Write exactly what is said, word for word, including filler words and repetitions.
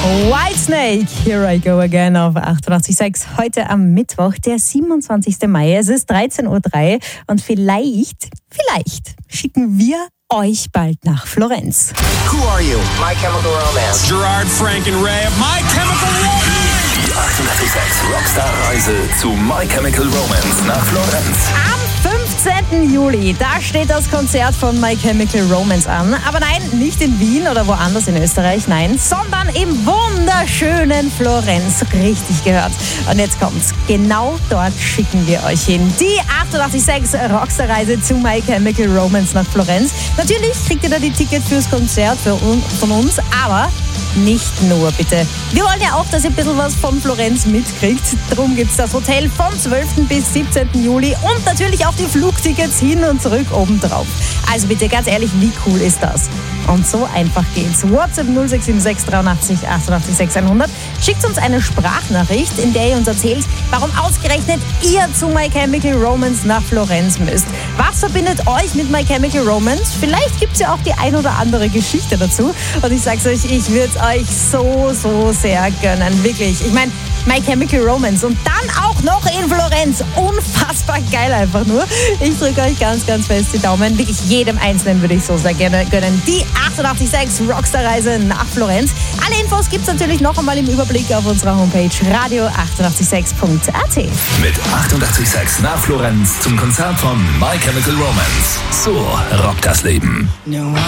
Whitesnake, Here I Go Again auf achtundachtzig Komma sechs. Heute am Mittwoch, der siebenundzwanzigsten Mai. Es ist dreizehn Uhr drei und vielleicht, vielleicht schicken wir euch bald nach Florenz. Who are you? My Chemical Romance. Gerard, Frank and Ray of My Chemical Romance. Die achtundachtzig Komma sechs Rockstar-Reise zu My Chemical Romance nach Florenz. Am fünfzehnten Juli, da steht das Konzert von My Chemical Romance an. Aber nein, nicht in Wien oder woanders in Österreich, nein, sondern im wunderschönen Florenz. Richtig gehört. Und jetzt kommt's. Genau dort schicken wir euch hin. Die achtundachtzig Komma sechs Rockstar-Reise zu My Chemical Romance nach Florenz. Natürlich kriegt ihr da die Tickets fürs Konzert für un- von uns, aber nicht nur, bitte. Wir wollen ja auch, dass ihr ein bisschen was von Florenz mitkriegt. Darum gibt es das Hotel vom zwölften bis siebzehnten Juli und natürlich auch die Flugtickets hin und zurück obendrauf. Also bitte, ganz ehrlich, wie cool ist das? Und so einfach geht's. WhatsApp null sechs sieben sechs dreiundachtzig achtundachtzig sechs hundert. Schickt uns eine Sprachnachricht, in der ihr uns erzählt, warum ausgerechnet ihr zu My Chemical Romance nach Florenz müsst. Was verbindet euch mit My Chemical Romance? Vielleicht gibt's ja auch die ein oder andere Geschichte dazu. Und ich sag's euch, ich würde es euch so, so sehr gönnen. Wirklich. Ich meine, My Chemical Romance und dann auch noch in Florenz. Unfassbar geil einfach nur. Ich drücke euch ganz, ganz fest die Daumen. Wirklich jedem Einzelnen würde ich so sehr gerne gönnen. Die achtundachtzig Komma sechs Rockstar-Reise nach Florenz. Alle Infos gibt's natürlich noch einmal im Überblick auf unserer Homepage radio achtundachtzig Komma sechs punkt a t. Mit achtundachtzig Komma sechs nach Florenz zum Konzert von My Chemical Romance. So rockt das Leben.